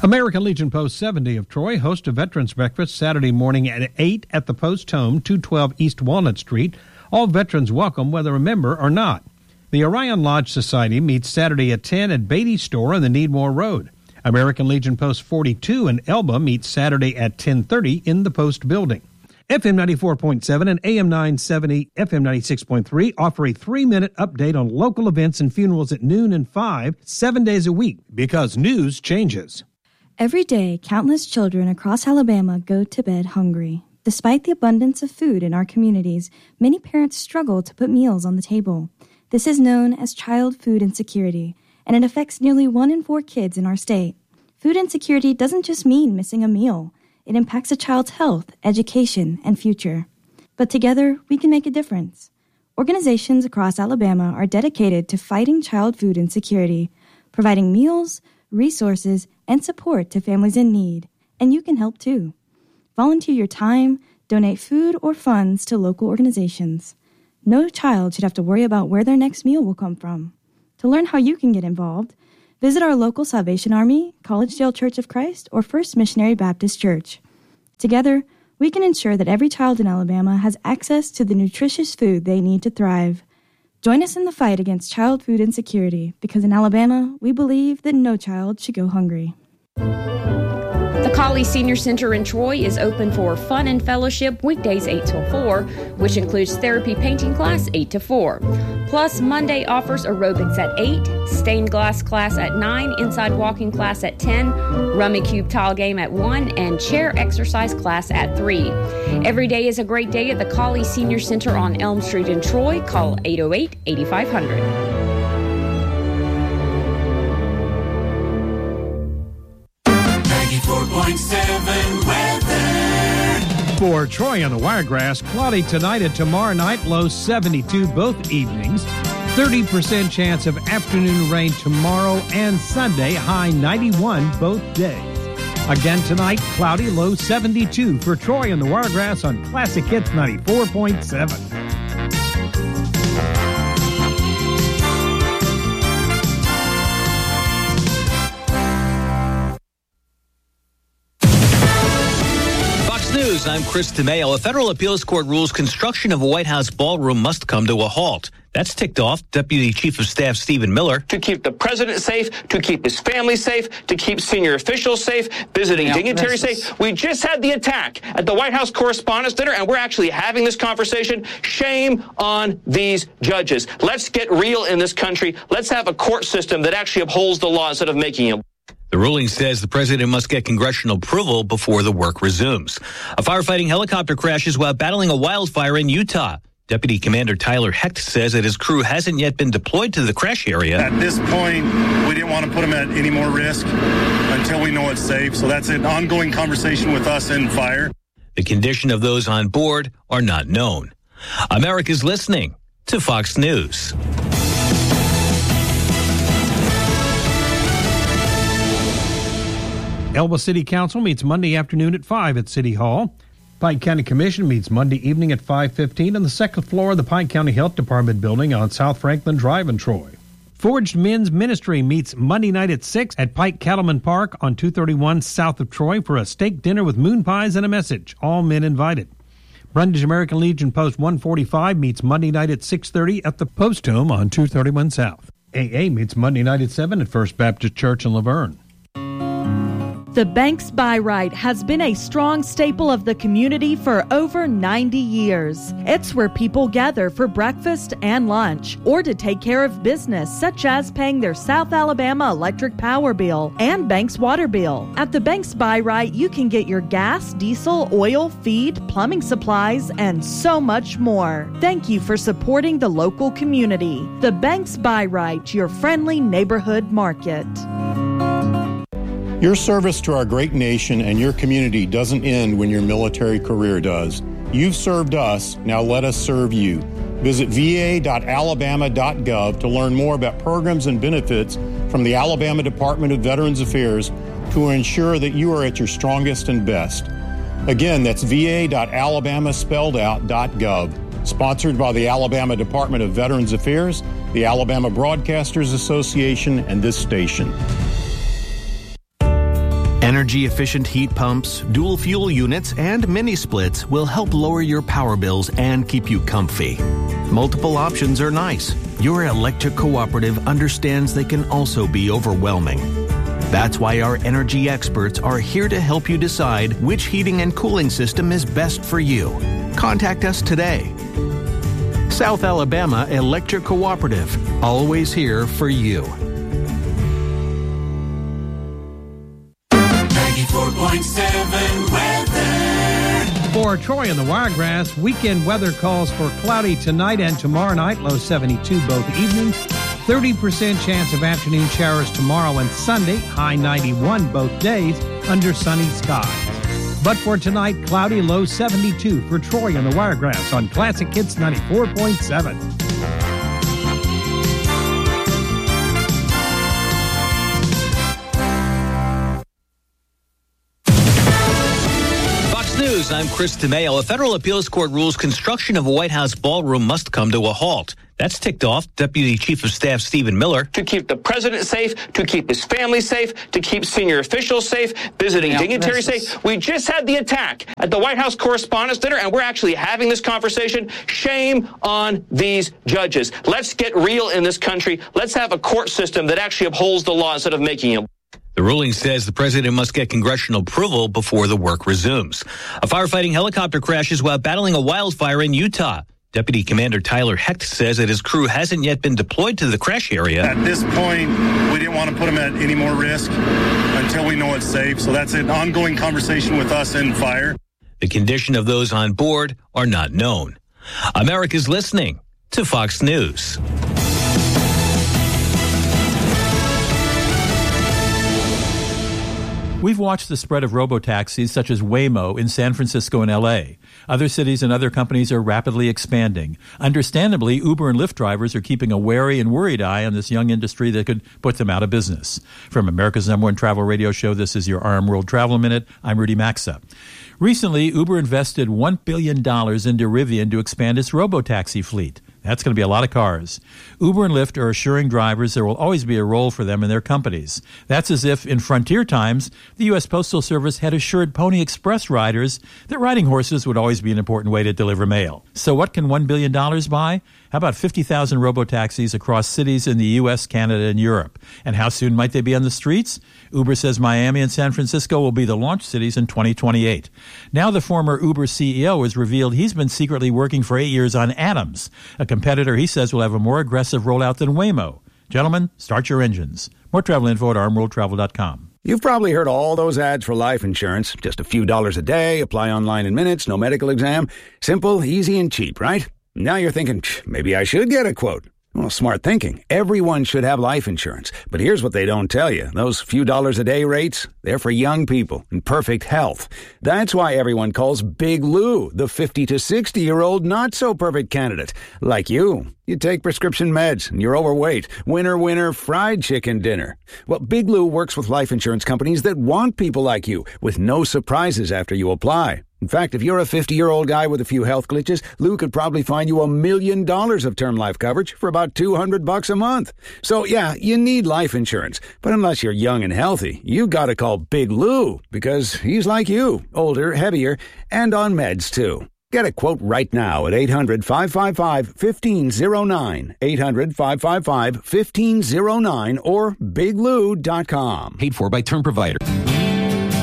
American Legion Post 70 of Troy hosts a Veterans Breakfast Saturday morning at 8 at the Post Home, 212 East Walnut Street. All veterans welcome, whether a member or not. The Orion Lodge Society meets Saturday at 10 at Beatty's Store on the Needmore Road. American Legion Post 42 in Elba meets Saturday at 10:30 in the Post Building. FM 94.7 and AM 970, FM 96.3 offer a 3-minute update on local events and funerals at noon and 5, 7 days a week, because news changes. Every day, countless children across Alabama go to bed hungry. Despite the abundance of food in our communities, many parents struggle to put meals on the table. This is known as child food insecurity, and it affects nearly 1 in 4 kids in our state. Food insecurity doesn't just mean missing a meal. It impacts a child's health, education, and future. But together, we can make a difference. Organizations across Alabama are dedicated to fighting child food insecurity, providing meals, resources, and support to families in need. And you can help too. Volunteer your time, donate food or funds to local organizations. No child should have to worry about where their next meal will come from. To learn how you can get involved, visit our local Salvation Army, Collegedale Church of Christ, or First Missionary Baptist Church. Together, we can ensure that every child in Alabama has access to the nutritious food they need to thrive. Join us in the fight against child food insecurity, because in Alabama, we believe that no child should go hungry. The Colley Senior Center in Troy is open for fun and fellowship weekdays 8 till 4, which includes therapy painting class 8 to 4. Plus, Monday offers aerobics at 8, stained glass class at 9, inside walking class at 10, rummy cube tile game at 1, and chair exercise class at 3. Every day is a great day at the Colley Senior Center on Elm Street in Troy. Call 808-8500. Weather. For Troy on the Wiregrass, cloudy tonight and tomorrow night, low 72 both evenings. 30% chance of afternoon rain tomorrow and Sunday, high 91 both days. Again tonight, cloudy, low 72 for Troy on the Wiregrass on Classic Hits 94.7. News, I'm Chris DeMayo. A federal appeals court rules construction of a White House ballroom must come to a halt. That's ticked off Deputy Chief of Staff Stephen Miller. To keep the president safe, to keep his family safe, to keep senior officials safe, visiting dignitaries safe. We just had the attack at the White House Correspondents' Dinner, and we're actually having this conversation. Shame on these judges. Let's get real in this country. Let's have a court system that actually upholds the law instead of making it. The ruling says the president must get congressional approval before the work resumes. A firefighting helicopter crashes while battling a wildfire in Utah. Deputy Commander Tyler Hecht says that his crew hasn't yet been deployed to the crash area. At this point, we didn't want to put them at any more risk until we know it's safe. So that's an ongoing conversation with us and fire. The condition of those on board are not known. America's listening to Fox News. Elba City Council meets Monday afternoon at 5 at City Hall. Pike County Commission meets Monday evening at 5:15 on the second floor of the Pike County Health Department building on South Franklin Drive in Troy. Forged Men's Ministry meets Monday night at 6 at Pike Cattleman Park on 231 south of Troy for a steak dinner with moon pies and a message. All men invited. Brundage American Legion Post 145 meets Monday night at 6:30 at the Post Home on 231 south. AA meets Monday night at 7 at First Baptist Church in Laverne. The Banks Buy Right has been a strong staple of the community for over 90 years. It's where people gather for breakfast and lunch, or to take care of business such as paying their South Alabama electric power bill and Banks water bill. At the Banks Buy Right, you can get your gas, diesel, oil, feed, plumbing supplies, and so much more. Thank you for supporting the local community. The Banks Buy Right, your friendly neighborhood market. Your service to our great nation and your community doesn't end when your military career does. You've served us, now let us serve you. Visit va.alabama.gov to learn more about programs and benefits from the Alabama Department of Veterans Affairs to ensure that you are at your strongest and best. Again, that's va.alabama.gov. Sponsored by the Alabama Department of Veterans Affairs, the Alabama Broadcasters Association, and this station. Energy-efficient heat pumps, dual fuel units, and mini splits will help lower your power bills and keep you comfy. Multiple options are nice. Your electric cooperative understands they can also be overwhelming. That's why our energy experts are here to help you decide which heating and cooling system is best for you. Contact us today. South Alabama Electric Cooperative, always here for you. 94.7 weather. For Troy and the Wiregrass, weekend weather calls for cloudy tonight and tomorrow night, low 72 both evenings. 30% chance of afternoon showers tomorrow and Sunday, high 91 both days, under sunny skies. But for tonight, cloudy, low 72 for Troy and the Wiregrass on Classic Hits 94.7. News, I'm Chris DeMayo. A federal appeals court rules construction of a White House ballroom must come to a halt. That's ticked off Deputy Chief of Staff Stephen Miller. To keep the president safe, to keep his family safe, to keep senior officials safe, visiting dignitaries safe. We just had the attack at the White House Correspondents' Dinner, and we're actually having this conversation. Shame on these judges. Let's get real in this country. Let's have a court system that actually upholds the law instead of making it. The ruling says the president must get congressional approval before the work resumes. A firefighting helicopter crashes while battling a wildfire in Utah. Deputy Commander Tyler Hecht says that his crew hasn't yet been deployed to the crash area. At this point, we didn't want to put them at any more risk until we know it's safe. So that's an ongoing conversation with us and fire. The condition of those on board are not known. America's listening to Fox News. We've watched the spread of robo-taxis such as Waymo in San Francisco and L.A. Other cities and other companies are rapidly expanding. Understandably, Uber and Lyft drivers are keeping a wary and worried eye on this young industry that could put them out of business. From America's #1 travel radio show, this is your RM World Travel Minute. I'm Rudy Maxa. Recently, Uber invested $1 billion into Rivian to expand its robo-taxi fleet. That's going to be a lot of cars. Uber and Lyft are assuring drivers there will always be a role for them in their companies. That's as if, in frontier times, the U.S. Postal Service had assured Pony Express riders that riding horses would always be an important way to deliver mail. So what can $1 billion buy? How about 50,000 robo-taxis across cities in the U.S., Canada, and Europe? And how soon might they be on the streets? Uber says Miami and San Francisco will be the launch cities in 2028. Now the former Uber CEO has revealed he's been secretly working for 8 years on Atoms, a competitor he says will have a more aggressive rollout than Waymo. Gentlemen, start your engines. More travel info at armworldtravel.com. You've probably heard all those ads for life insurance. Just a few dollars a day, apply online in minutes, no medical exam. Simple, easy, and cheap, right? Now you're thinking, maybe I should get a quote. Well, smart thinking. Everyone should have life insurance. But here's what they don't tell you. Those few dollars a day rates, they're for young people in perfect health. That's why everyone calls Big Lou the 50 to 60-year-old not-so-perfect candidate. Like you. You take prescription meds and you're overweight. Winner, winner, fried chicken dinner. Well, Big Lou works with life insurance companies that want people like you with no surprises after you apply. In fact, if you're a 50-year-old guy with a few health glitches, Lou could probably find you $1 million of term life coverage for about $200 a month. So, yeah, you need life insurance. But unless you're young and healthy, you gotta call Big Lou because he's like you, older, heavier, and on meds, too. Get a quote right now at 800-555-1509, 800-555-1509, or biglou.com. Paid for by Term Provider.